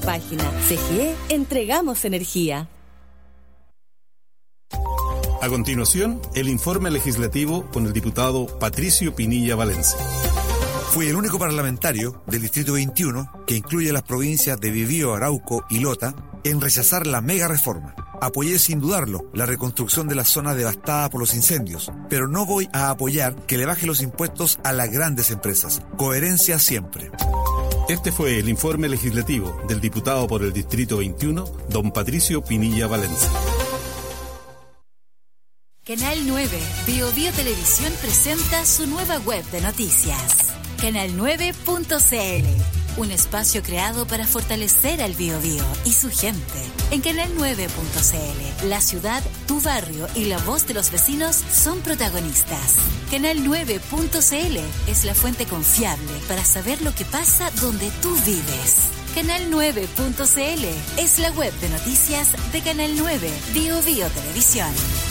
página. CGE, entregamos energía. A continuación, el informe legislativo con el diputado Patricio Pinilla Valencia. Fui el único parlamentario del Distrito 21, que incluye las provincias de Biobío, Arauco y Lota, en rechazar la mega reforma. Apoyé sin dudarlo la reconstrucción de la zona devastada por los incendios, pero no voy a apoyar que le baje los impuestos a las grandes empresas. Coherencia siempre. Este fue el informe legislativo del diputado por el Distrito 21, don Patricio Pinilla Valencia. Canal 9, Biobío Televisión presenta su nueva web de noticias. Canal9.cl, un espacio creado para fortalecer al Biobío y su gente. En Canal9.cl, la ciudad, tu barrio y la voz de los vecinos son protagonistas. Canal9.cl es la fuente confiable para saber lo que pasa donde tú vives. Canal9.cl es la web de noticias de Canal 9, Biobío Televisión.